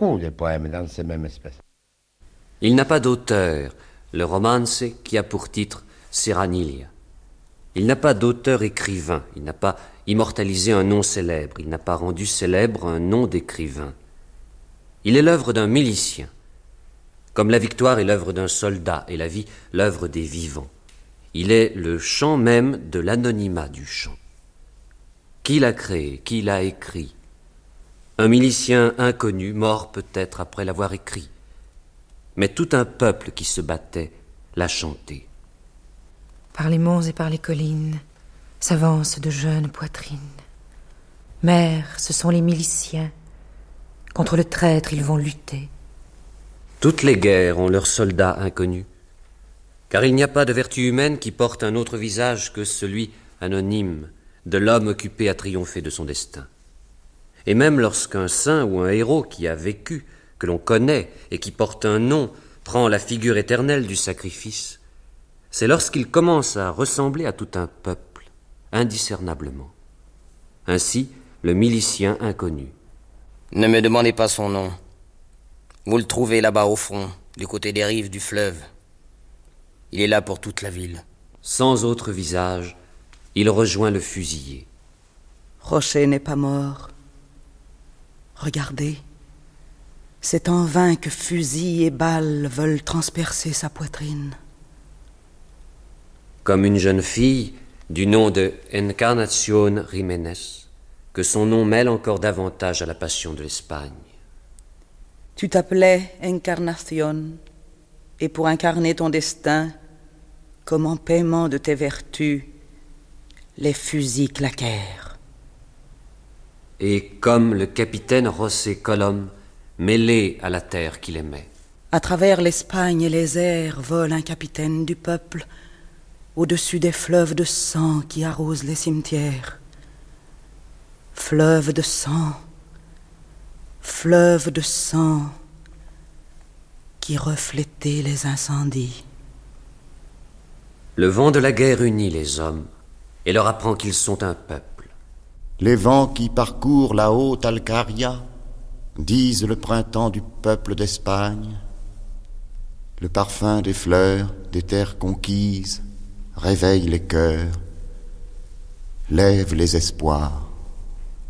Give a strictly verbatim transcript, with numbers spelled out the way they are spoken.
beaucoup de poèmes dans ces mêmes espèces. Il n'a pas d'auteur, le romance qui a pour titre Serranilia. Il n'a pas d'auteur écrivain, il n'a pas immortalisé un nom célèbre, il n'a pas rendu célèbre un nom d'écrivain. Il est l'œuvre d'un milicien, comme la victoire est l'œuvre d'un soldat et la vie l'œuvre des vivants. Il est le chant même de l'anonymat du chant. Qui l'a créé? Qui l'a écrit? Un milicien inconnu, mort peut-être après l'avoir écrit. Mais tout un peuple qui se battait l'a chanté. Par les monts et par les collines s'avancent de jeunes poitrines. Mère, ce sont les miliciens. Contre le traître, ils vont lutter. Toutes les guerres ont leurs soldats inconnus. Car il n'y a pas de vertu humaine qui porte un autre visage que celui anonyme de l'homme occupé à triompher de son destin. Et même lorsqu'un saint ou un héros qui a vécu, que l'on connaît et qui porte un nom, prend la figure éternelle du sacrifice, c'est lorsqu'il commence à ressembler à tout un peuple, indiscernablement. Ainsi, le milicien inconnu. Ne me demandez pas son nom. Vous le trouvez là-bas au fond, du côté des rives du fleuve. Il est là pour toute la ville. Sans autre visage, il rejoint le fusillé. Rocher n'est pas mort. Regardez, c'est en vain que fusil et balles veulent transpercer sa poitrine. Comme une jeune fille du nom de Encarnación Jiménez, que son nom mêle encore davantage à la passion de l'Espagne. Tu t'appelais Encarnación, et pour incarner ton destin, comme en paiement de tes vertus, les fusils claquèrent. Et comme le capitaine José Colom, mêlé à la terre qu'il aimait. À travers l'Espagne et les airs vole un capitaine du peuple, au-dessus des fleuves de sang qui arrosent les cimetières. Fleuve de sang, fleuve de sang, qui reflétaient les incendies. Le vent de la guerre unit les hommes et leur apprend qu'ils sont un peuple. Les vents qui parcourent la haute Alcaria disent le printemps du peuple d'Espagne. Le parfum des fleurs, des terres conquises, réveille les cœurs, lève les espoirs.